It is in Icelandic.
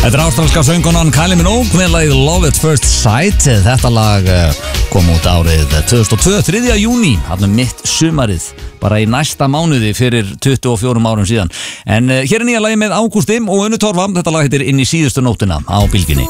Þetta ástralska söngkonan Kylie Minogue með lagið Love at First Sight. Þetta lag kom út árið 2002, 3. júní, hann mitt sumarið, bara í næsta mánuði fyrir 24 árum síðan. En hér nýja lagi með Ágústi og Unnu Torfa. Þetta lag heitir Inn í síðustu nóttina á Bylgjunni.